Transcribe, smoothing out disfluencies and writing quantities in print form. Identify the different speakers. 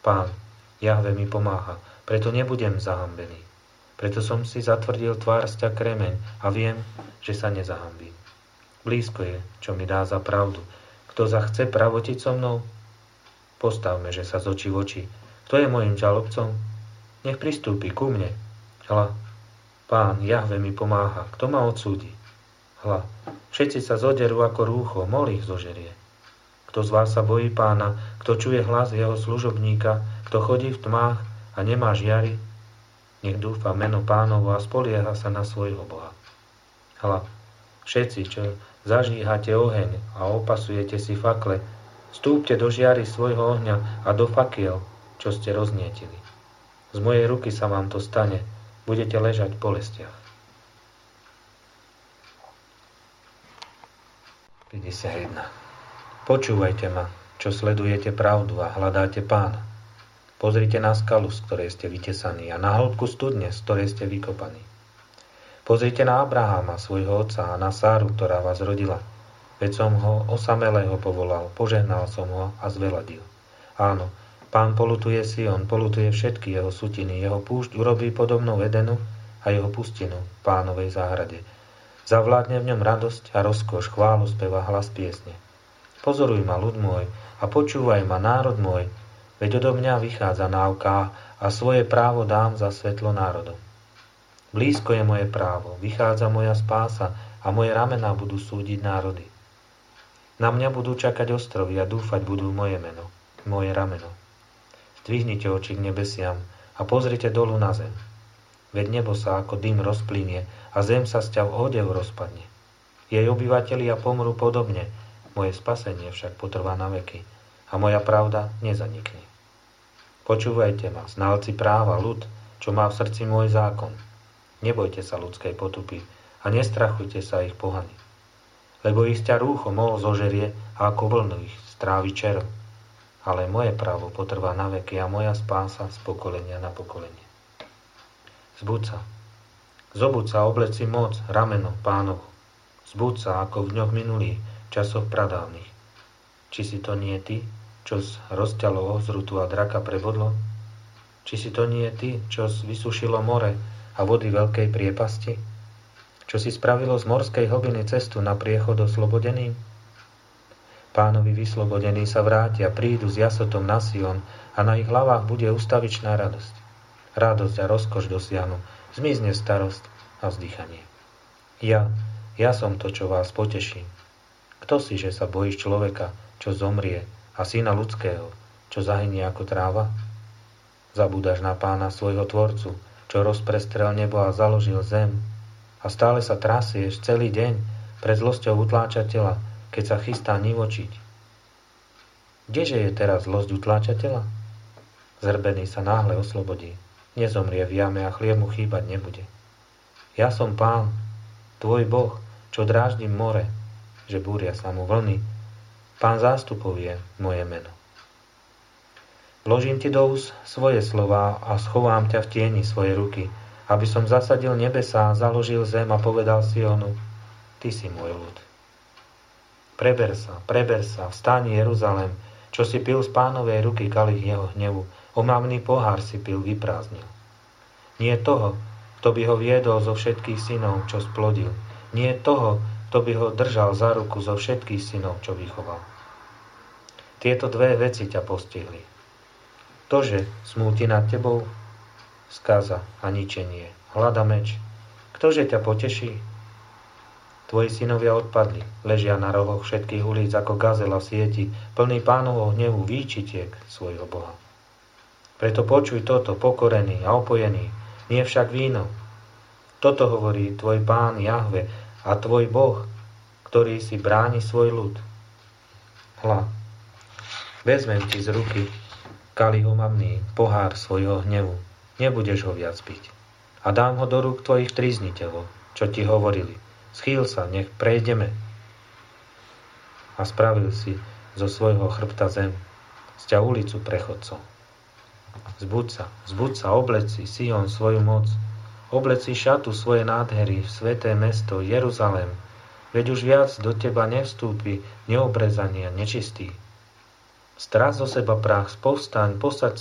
Speaker 1: Pán, Jahve mi pomáha, preto nebudem zahambený. Preto som si zatvrdil tvár sťa kremeň a viem, že sa nezahambím. Blízko je, čo mi dá za pravdu. Kto chce pravotiť so mnou? Postavme, že sa z očí v oči. Kto je môjim žalobcom? Nech pristúpi ku mne. Hľa, Pán, Jahve mi pomáha. Kto ma odsúdi? Hľa, všetci sa zoderú ako rúcho, mol ich zožerie. Kto z vás sa bojí Pána, kto čuje hlas jeho služobníka, kto chodí v tmách a nemá žiary, nech dúfa meno Pánovo a spolieha sa na svojho Boha. Hľa, všetci, čo zažíhate oheň a opasujete si fakle, vstúpte do žiary svojho ohňa a do fakiel, čo ste roznietili. Z mojej ruky sa vám to stane, budete ležať v bolestiach. 51. Počúvajte ma, čo sledujete pravdu a hľadáte Pána. Pozrite na skalu, z ktorej ste vytesaní, a na hĺbku studne, z ktorej ste vykopaní. Pozrite na Abraháma, svojho otca, a na Sáru, ktorá vás rodila. Veď som ho osamelého povolal, požehnal som ho a zveladil. Áno, Pán polutuje Sion, polutuje všetky jeho sutiny, jeho púšť urobí podobnou Edenu a jeho pustinu Pánovej záhrade. Zavládne v ňom radosť a rozkoš, chválu speva, hlas piesne. Pozoruj ma, ľud môj, a počúvaj ma, národ môj, veď odo mňa vychádza náuka a svoje právo dám za svetlo národom. Blízko je moje právo, vychádza moja spása a moje ramená budú súdiť národy. Na mňa budú čakať ostrovy a dúfať budú moje meno, moje rameno. Zdvihnite oči k nebesiam a pozrite dolu na zem. Veď nebo sa ako dym rozplynie a zem sa sťa v odev rozpadne. Jej obyvatelia pomrú podobne, moje spasenie však potrvá na veky a moja pravda nezanikne. Počúvajte ma, znalci práva, ľud, čo má v srdci môj zákon. Nebojte sa ľudskej potupy a nestrachujte sa ich pohany. Lebo ich ťa rúcho mol zožerie a ako vlnu ich strávi červ. Ale moje právo potrvá na veky a moja spása z pokolenia na pokolenie. Zbuď sa. Zobuď sa, obleci moc, rameno Pánovo. Zbuď sa, ako v dňoch minulých, časoch pradávnych. Či si to nie ty, čo rozťalo ohzrutu a draka prebodlo? Či si to nie ty, čo vysušilo more a vody veľkej priepasti? Čo si spravilo z morskej hlbiny cestu na priechod oslobodeným? Pánovi vyslobodení sa vrátia, prídu s jasotom na Sion a na ich hlavách bude ustavičná radosť. Radosť a rozkoš dosiahnu, zmizne starost a vzdychanie. Ja som to, čo vás poteším. Kto si, že sa bojíš človeka, čo zomrie, a syna ľudského, čo zahynie ako tráva? Zabúdaš na Pána svojho tvorcu, čo rozprestrel nebo a založil zem, a stále sa trasieš celý deň pred zlosťou utláčateľa, keď sa chystá nivočiť. Kdeže je teraz zlosť utláčateľa? Zrbený sa náhle oslobodí, nezomrie v jame a chlieb mu chýbať nebude. Ja som Pán, tvoj Boh, čo dráždim more, že búria sa mu vlny. Pán zástupov je moje meno. Vložím ti do úst svoje slová a schovám ťa v tieni svojej ruky, aby som zasadil nebesá, založil zem a povedal Sionu, ty si môj ľud. Preber sa, vstaň Jeruzalem, čo si pil z Pánovej ruky kalich jeho hnevu, omamný pohár si pil, vyprázdnil. Nie toho, kto by ho viedol zo všetkých synov, čo splodil, nie toho, kto by ho držal za ruku zo všetkých synov, čo vychoval. Tieto dve veci ťa postihli. To, že smúti nad tebou, skaza a ničenie, hlad a meč. Ktože ťa poteší? Tvoji synovia odpadli, ležia na rohoch všetkých ulic ako gazela v sieti, plný Pánovho hnevu výčitiek svojho Boha. Preto počuj toto, pokorený a opojený, nie však víno. Toto hovorí tvoj Pán Jahve a tvoj Boh, ktorý si bráni svoj ľud. Hľa, vezmem ti z ruky kalich omamný, pohár svojho hnevu, nebudeš ho viac piť. A dám ho do rúk tvojich trízniteľov, čo ti hovorili. Schýl sa, nech prejdeme. A spravil si zo svojho chrbta zem, sťa ulicu prechodcov. Zbuď sa, obleci Sion svoju moc, obleci šatu svoje nádhery, sveté mesto, Jeruzalém, veď už viac do teba nevstúpi neobrezaný a nečistý. Strás zo seba prach, povstaň, posaď